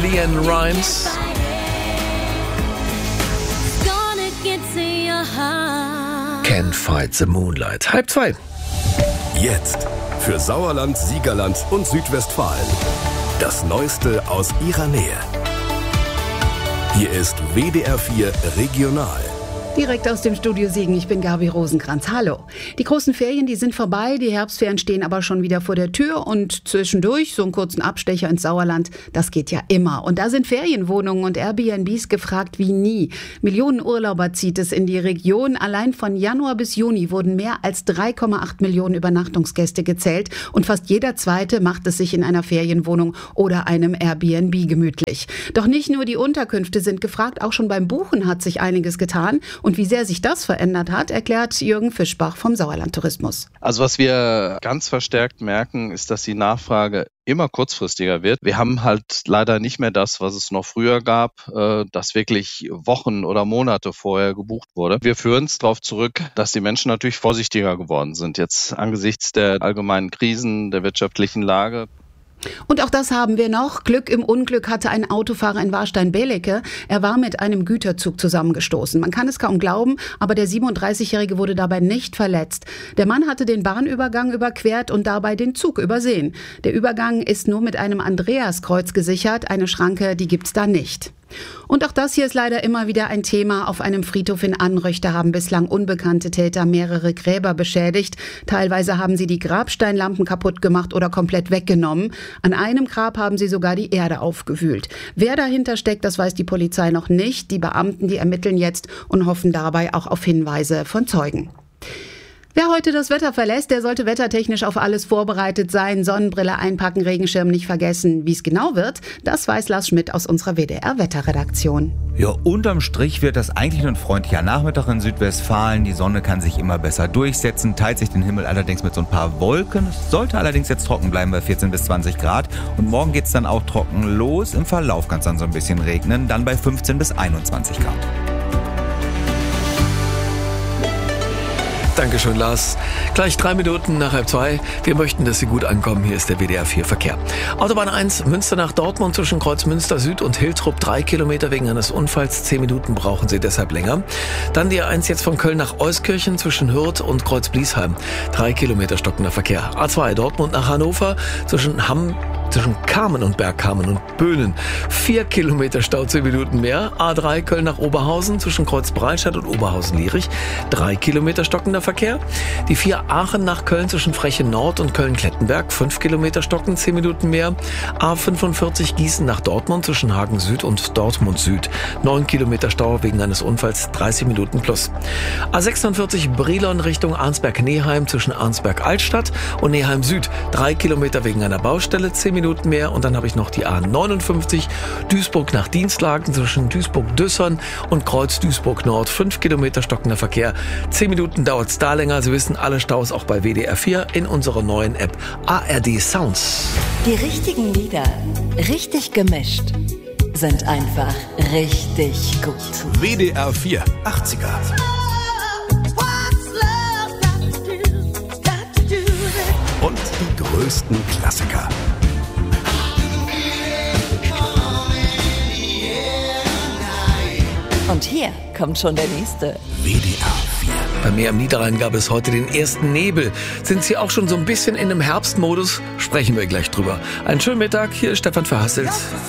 Leanne Rimes. Can't Fight the Moonlight. 1:30. Jetzt für Sauerland, Siegerland und Südwestfalen. Das Neueste aus ihrer Nähe. Hier ist WDR 4 Regional. Direkt aus dem Studio Siegen, ich bin Gabi Rosenkranz. Hallo. Die großen Ferien, die sind vorbei, die Herbstferien stehen aber schon wieder vor der Tür und zwischendurch so einen kurzen Abstecher ins Sauerland, das geht ja immer. Und da sind Ferienwohnungen und Airbnbs gefragt wie nie. Millionen Urlauber zieht es in die Region. Allein von Januar bis Juni wurden mehr als 3,8 Millionen Übernachtungsgäste gezählt und fast jeder Zweite macht es sich in einer Ferienwohnung oder einem Airbnb gemütlich. Doch nicht nur die Unterkünfte sind gefragt, auch schon beim Buchen hat sich einiges getan. Und wie sehr sich das verändert hat, erklärt Jürgen Fischbach vom Sauerland Tourismus. Also was wir ganz verstärkt merken, ist, dass die Nachfrage immer kurzfristiger wird. Wir haben halt leider nicht mehr das, was es noch früher gab, das wirklich Wochen oder Monate vorher gebucht wurde. Wir führen es darauf zurück, dass die Menschen natürlich vorsichtiger geworden sind, jetzt angesichts der allgemeinen Krisen, der wirtschaftlichen Lage. Und auch das haben wir noch. Glück im Unglück hatte ein Autofahrer in Warstein-Belecke. Er war mit einem Güterzug zusammengestoßen. Man kann es kaum glauben, aber der 37-Jährige wurde dabei nicht verletzt. Der Mann hatte den Bahnübergang überquert und dabei den Zug übersehen. Der Übergang ist nur mit einem Andreaskreuz gesichert. Eine Schranke, die gibt's da nicht. Und auch das hier ist leider immer wieder ein Thema. Auf einem Friedhof in Anröchte haben bislang unbekannte Täter mehrere Gräber beschädigt. Teilweise haben sie die Grabsteinlampen kaputt gemacht oder komplett weggenommen. An einem Grab haben sie sogar die Erde aufgewühlt. Wer dahinter steckt, das weiß die Polizei noch nicht. Die Beamten, die ermitteln jetzt und hoffen dabei auch auf Hinweise von Zeugen. Wer heute das Wetter verlässt, der sollte wettertechnisch auf alles vorbereitet sein. Sonnenbrille einpacken, Regenschirm nicht vergessen. Wie es genau wird, das weiß Lars Schmidt aus unserer WDR-Wetterredaktion. Ja, unterm Strich wird das eigentlich ein freundlicher Nachmittag in Südwestfalen. Die Sonne kann sich immer besser durchsetzen, teilt sich den Himmel allerdings mit so ein paar Wolken. Es sollte allerdings jetzt trocken bleiben bei 14 bis 20 Grad. Und morgen geht's dann auch trocken los. Im Verlauf kann es dann so ein bisschen regnen, dann bei 15 bis 21 Grad. Dankeschön, Lars. Gleich 3 Minuten nach 1:30. Wir möchten, dass Sie gut ankommen. Hier ist der WDR 4 Verkehr. Autobahn 1, Münster nach Dortmund zwischen Kreuzmünster Süd und Hiltrup. 3 Kilometer wegen eines Unfalls. 10 Minuten brauchen Sie deshalb länger. Dann die A1 jetzt von Köln nach Euskirchen zwischen Hürth und Kreuzbliesheim. 3 Kilometer stockender Verkehr. A2 Dortmund nach Hannover zwischen Kamen und Bergkamen und Böhnen. 4 Kilometer Stau, 10 Minuten mehr. A3 Köln nach Oberhausen zwischen Kreuzbreitstadt und Oberhausen-Lierich. 3 Kilometer stockender Verkehr. Die 4 Aachen nach Köln zwischen Frechen Nord und Köln-Klettenberg. 5 Kilometer stocken, 10 Minuten mehr. A45 Gießen nach Dortmund zwischen Hagen Süd und Dortmund Süd. 9 Kilometer Stau wegen eines Unfalls, 30 Minuten plus. A46 Brilon Richtung Arnsberg-Neheim zwischen Arnsberg-Altstadt und Neheim Süd. 3 Kilometer wegen einer Baustelle, 10 Minuten mehr. Und dann habe ich noch die A59 Duisburg nach Dienstlaken zwischen Duisburg-Düssern und Kreuz-Duisburg Nord. 5 Kilometer stockender Verkehr. 10 Minuten dauert es da länger. Sie wissen, alle Staus auch bei WDR 4 in unserer neuen App ARD Sounds. Die richtigen Lieder, richtig gemischt, sind einfach richtig gut. WDR 4 80er. Und die größten Klassiker. Und hier kommt schon der nächste. WDR 4. Beim Meer am Niederrhein gab es heute den ersten Nebel. Sind Sie auch schon so ein bisschen in einem Herbstmodus? Sprechen wir gleich drüber. Einen schönen Mittag, hier ist Stefan Verhasselt.